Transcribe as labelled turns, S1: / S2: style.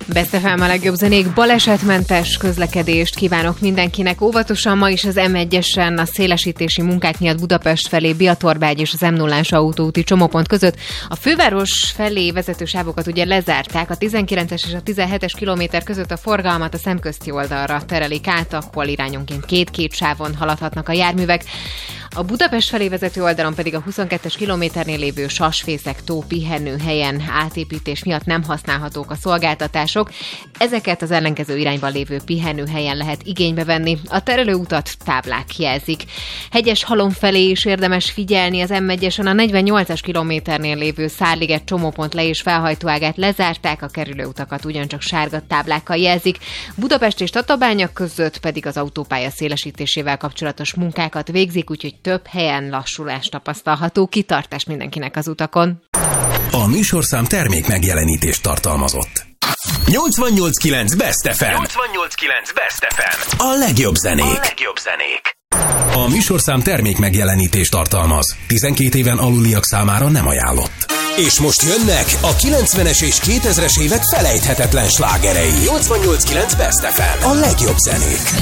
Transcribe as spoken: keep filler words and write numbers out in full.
S1: Best ef em a legjobb zenék, balesetmentes közlekedést kívánok mindenkinek. Óvatosan ma is az em egyesen a szélesítési munkák miatt Budapest felé Biatorbágy és az em nullás autóúti csomópont között. A főváros felé vezető sávokat ugye lezárták, a tizenkilences és a tizenhetes kilométer között a forgalmat a szemközti oldalra terelik át, ahol irányonként két-két sávon haladhatnak a járművek. A Budapest felé vezető oldalon pedig a huszonkettes kilométernél lévő Sasfészek-tó pihenőhelyen átépítés miatt nem használhatók a szolgáltatások. Ezeket az ellenkező irányban lévő pihenőhelyen lehet igénybe venni. A terelőutat táblák jelzik. Hegyeshalom felé is érdemes figyelni, az em egyesen a negyvennyolcas kilométernél lévő Szárliget csomópont le- és felhajtóágát lezárták, a kerülőutakat ugyancsak sárga táblákkal jelzik. Budapest és Tatabánya között pedig az autópálya szélesítésével kapcsolatos munkákat végzik, úgyhogy több helyen lassulás tapasztalható. Kitartás mindenkinek az utakon.
S2: A műsorszám termék megjelenítést tartalmazott. nyolcvannyolc kilenc Best ef em.
S3: nyolcvannyolc kilenc Best ef em.
S2: A legjobb zenék.
S3: A legjobb zenék.
S2: A műsorszám termék megjelenítést tartalmaz. tizenkét éven aluliak számára nem ajánlott. És most jönnek a kilencvenes és kétezres évek felejthetetlen slágerei. nyolcvannyolc kilenc Best ef em. A legjobb zenék.